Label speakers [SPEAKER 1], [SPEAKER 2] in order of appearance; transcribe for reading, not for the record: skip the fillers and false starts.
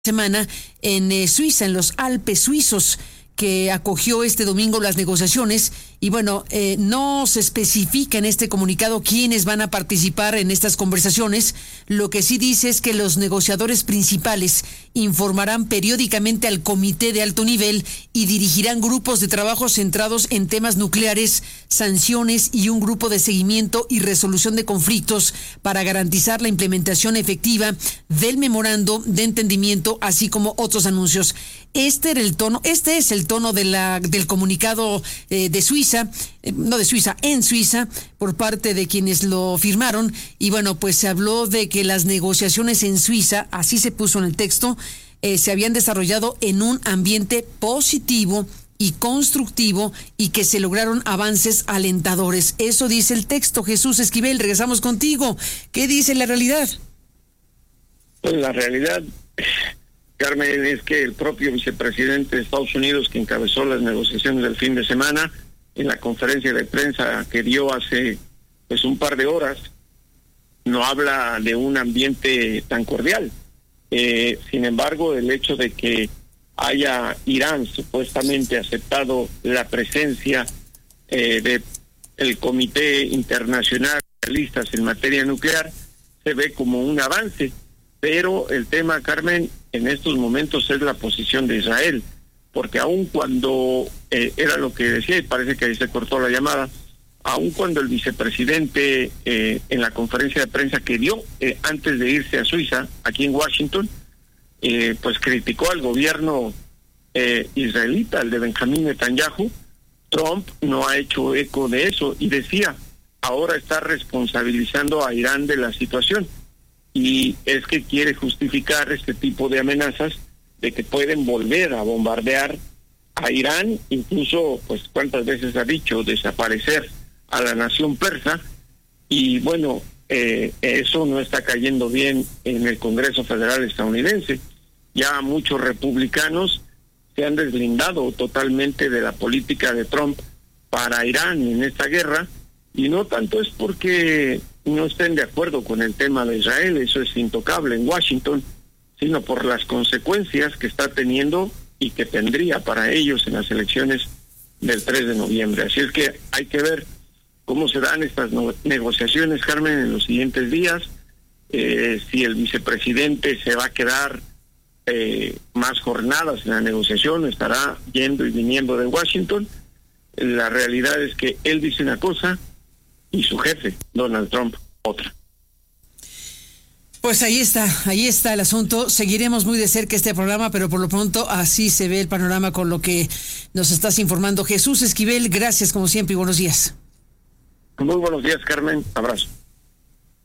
[SPEAKER 1] semana en Suiza, en los Alpes suizos, que acogió este domingo las negociaciones. Y bueno, no se especifica en este comunicado quiénes van a participar en estas conversaciones. Lo que sí dice es que los negociadores principales informarán periódicamente al comité de alto nivel y dirigirán grupos de trabajo centrados en temas nucleares, sanciones y un grupo de seguimiento y resolución de conflictos para garantizar la implementación efectiva del memorando de entendimiento, así como otros anuncios. Este es el tono del comunicado en Suiza, por parte de quienes lo firmaron. Y bueno, pues se habló de que las negociaciones en Suiza, así se puso en el texto, se habían desarrollado en un ambiente positivo y constructivo y que se lograron avances alentadores. Eso dice el texto. Jesús Esquivel, regresamos contigo. ¿Qué dice la realidad?
[SPEAKER 2] Pues la realidad, Carmen, es que el propio vicepresidente de Estados Unidos, que encabezó las negociaciones del fin de semana, en la conferencia de prensa que dio hace pues un par de horas, no habla de un ambiente tan cordial. Sin embargo, el hecho de que haya Irán supuestamente aceptado la presencia de el Comité Internacional de Listas en materia nuclear se ve como un avance. Pero el tema, Carmen, en estos momentos es la posición de Israel, porque aun cuando era lo que decía, y parece que ahí se cortó la llamada, aun cuando el vicepresidente en la conferencia de prensa que dio antes de irse a Suiza, aquí en Washington, pues criticó al gobierno israelita, el de Benjamín Netanyahu, Trump no ha hecho eco de eso y decía, ahora está responsabilizando a Irán de la situación. Y es que quiere justificar este tipo de amenazas de que pueden volver a bombardear a Irán, incluso, pues, cuántas veces ha dicho, desaparecer a la nación persa. Y bueno, eso no está cayendo bien en el Congreso Federal estadounidense. Ya muchos republicanos se han deslindado totalmente de la política de Trump para Irán en esta guerra, y no tanto es porque no estén de acuerdo con el tema de Israel, eso es intocable en Washington, sino por las consecuencias que está teniendo y que tendría para ellos en las elecciones del 3 de noviembre. Así es que hay que ver cómo se dan estas negociaciones, Carmen, en los siguientes días, si el vicepresidente se va a quedar más jornadas en la negociación, estará yendo y viniendo de Washington. La realidad es que él dice una cosa y su jefe, Donald Trump, otra.
[SPEAKER 1] Pues ahí está el asunto. Seguiremos muy de cerca este programa, pero por lo pronto así se ve el panorama con lo que nos estás informando. Jesús Esquivel, gracias como siempre y buenos días.
[SPEAKER 2] Muy buenos días, Carmen. Abrazo.